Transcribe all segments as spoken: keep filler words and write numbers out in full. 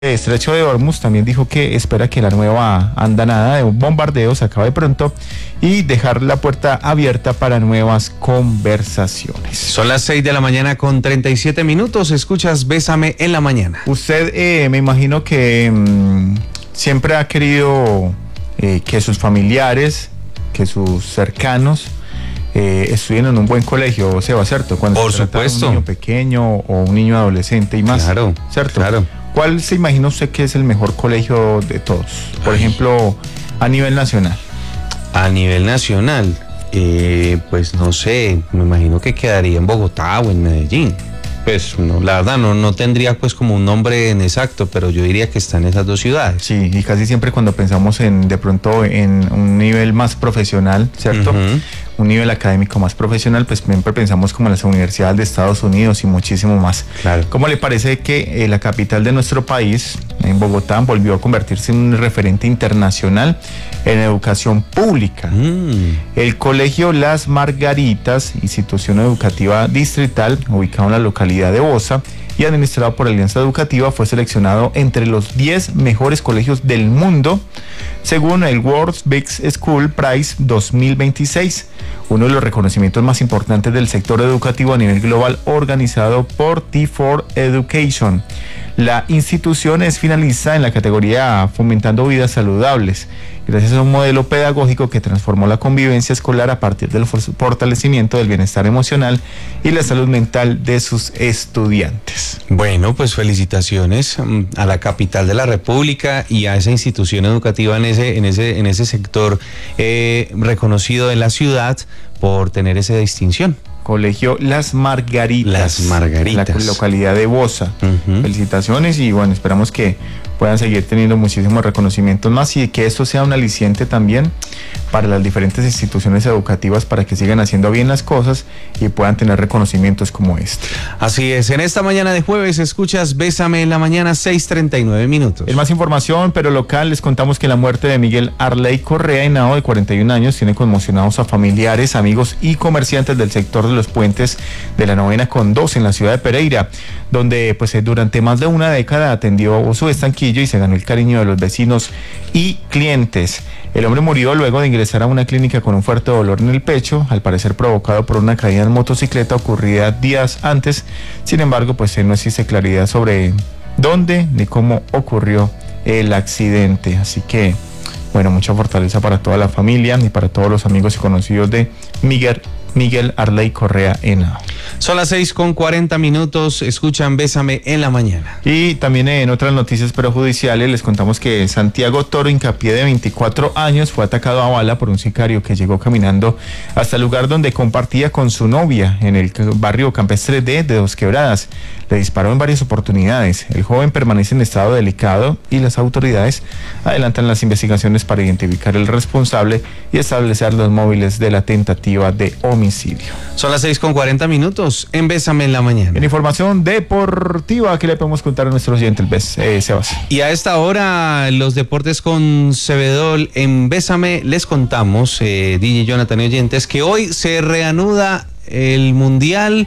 Estrecho de Hormuz también dijo que espera que la nueva andanada de bombardeos acabe pronto y dejar la puerta abierta para nuevas conversaciones. Son las seis de la mañana con treinta y siete minutos. Escuchas Bésame en la mañana. Usted eh, me imagino que mmm, siempre ha querido eh, que sus familiares, que sus cercanos eh, estudien en un buen colegio, Seba, ¿cierto? Cuando Por se trata de supuesto. un niño pequeño o un niño adolescente y más. Claro, ¿cierto? claro. ¿Cuál se imagina usted que es el mejor colegio de todos? Por Ay. ejemplo, a nivel nacional. A nivel nacional, eh, pues no sé, me imagino que quedaría en Bogotá o en Medellín. Pues no, la verdad no, no tendría pues como un nombre en exacto, pero yo diría que está en esas dos ciudades. Sí, y casi siempre cuando pensamos en de pronto en un nivel más profesional, ¿cierto? Uh-huh. Un nivel académico más profesional, pues siempre pensamos como en las universidades de Estados Unidos y muchísimo más. Claro. ¿Cómo le parece que eh, la capital de nuestro país, en Bogotá, volvió a convertirse en un referente internacional en educación pública? Mm. El Colegio Las Margaritas, institución educativa distrital ubicado en la localidad de Bosa y administrado por Alianza Educativa, fue seleccionado entre los diez mejores colegios del mundo según el World's Big School Prize dos mil veintiséis, uno de los reconocimientos más importantes del sector educativo a nivel global organizado por T cuatro Education. La institución es finalista en la categoría Fomentando Vidas Saludables, gracias a un modelo pedagógico que transformó la convivencia escolar a partir del fortalecimiento del bienestar emocional y la salud mental de sus estudiantes. Bueno, pues felicitaciones a la capital de la República y a esa institución educativa en ese, en ese, en ese sector eh, reconocido de la ciudad por tener esa distinción. Colegio Las Margaritas. Las Margaritas. En la localidad de Bosa. Uh-huh. Felicitaciones y bueno, esperamos que puedan seguir teniendo muchísimos reconocimientos más y que esto sea un aliciente también para las diferentes instituciones educativas para que sigan haciendo bien las cosas y puedan tener reconocimientos como este. Así es, en esta mañana de jueves escuchas Bésame en la mañana, seis treinta y nueve minutos. En más información, pero local, les contamos que la muerte de Miguel Arley Correa Henao, de cuarenta y un años, tiene conmocionados a familiares, amigos y comerciantes del sector de los puentes de la novena con dos en la ciudad de Pereira, donde pues durante más de una década atendió su estanquillo y se ganó el cariño de los vecinos y clientes. El hombre murió luego de ingresar a una clínica con un fuerte dolor en el pecho, al parecer provocado por una caída en motocicleta ocurrida días antes. Sin embargo, pues no existe claridad sobre dónde ni cómo ocurrió el accidente. Así que, bueno, mucha fortaleza para toda la familia y para todos los amigos y conocidos de Miguel Miguel Arley Correa Henao. Son las seis con cuarenta minutos, escuchan Bésame en la mañana. Y también en otras noticias perjudiciales les contamos que Santiago Toro Incapié, de veinticuatro años, fue atacado a bala por un sicario que llegó caminando hasta el lugar donde compartía con su novia en el barrio Campestre D de Dos Quebradas. Le disparó en varias oportunidades. El joven permanece en estado delicado y las autoridades adelantan las investigaciones para identificar el responsable y establecer los móviles de la tentativa de homicidio. Son las seis con cuarenta minutos en Bésame en la mañana. En información deportiva, ¿qué le podemos contar a nuestros oyentes, eh, Sebas? Y a esta hora, los deportes con Cebedol en Bésame, les contamos, eh, D J Jonathan y oyentes, que hoy se reanuda el Mundial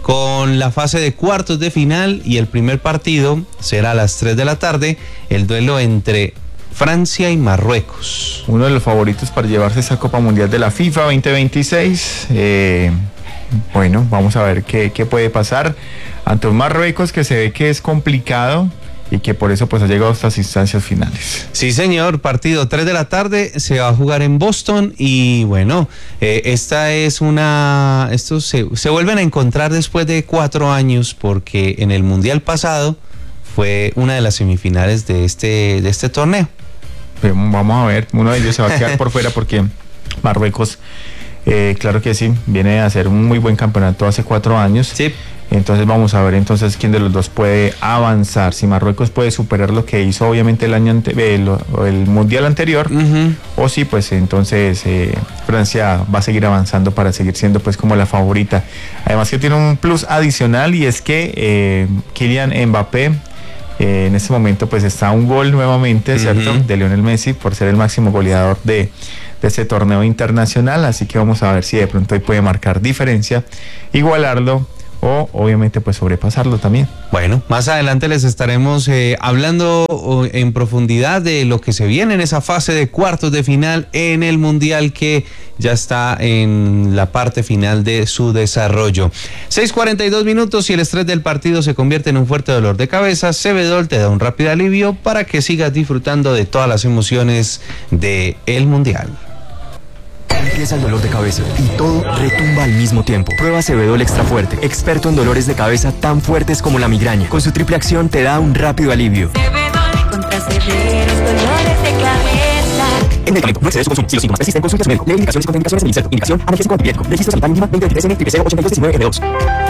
con la fase de cuartos de final y el primer partido será a las tres de la tarde, el duelo entre Francia y Marruecos. Uno de los favoritos para llevarse esa Copa Mundial de la FIFA veinte veintiséis. Eh, bueno, vamos a ver qué, qué puede pasar ante un Marruecos que se ve que es complicado y que por eso pues ha llegado a estas instancias finales. Sí, señor, partido tres de la tarde, se va a jugar en Boston y bueno, eh, esta es una, estos se, se vuelven a encontrar después de cuatro años porque en el Mundial pasado fue una de las semifinales de este, de este torneo. Pero vamos a ver, uno de ellos se va a quedar por fuera porque Marruecos, eh, claro que sí, viene a hacer un muy buen campeonato hace cuatro años. Sí. Entonces vamos a ver entonces quién de los dos puede avanzar, si Marruecos puede superar lo que hizo obviamente el año ante, el, el mundial anterior, uh-huh. o si pues entonces eh, Francia va a seguir avanzando para seguir siendo pues como la favorita. Además que tiene un plus adicional y es que eh, Kylian Mbappé eh, en este momento pues está a un gol nuevamente, ¿cierto? Uh-huh. De Lionel Messi por ser el máximo goleador de de este torneo internacional, así que vamos a ver si de pronto hoy puede marcar diferencia, igualarlo o obviamente pues sobrepasarlo también. Bueno, más adelante les estaremos eh, hablando en profundidad de lo que se viene en esa fase de cuartos de final en el Mundial, que ya está en la parte final de su desarrollo. seis cuarenta y dos minutos y el estrés del partido se convierte en un fuerte dolor de cabeza. Cebedol te da un rápido alivio para que sigas disfrutando de todas las emociones de el Mundial. Empieza el dolor de cabeza y todo retumba al mismo tiempo. Prueba Cebedol Extra Fuerte, experto en dolores de cabeza tan fuertes como la migraña. Con su triple acción te da un rápido alivio. Cebedol contra severos dolores de cabeza. El medicamento no excede su consumo. Si los síntomas persisten, consulte a su médico. Lee indicaciones y contraindicaciones del inserto. Indicación, analgésico antipirético. Registro sanitario mínima veinte veintitrés N, triple cero, ochenta y dos diecinueve N dos.